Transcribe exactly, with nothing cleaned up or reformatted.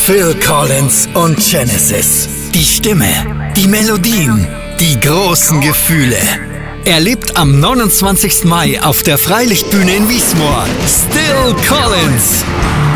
Phil Collins und Genesis. Die Stimme, die Melodien, die großen Gefühle. Erlebt am neunundzwanzigsten Mai auf der Freilichtbühne in Wiesmoor Still Collins.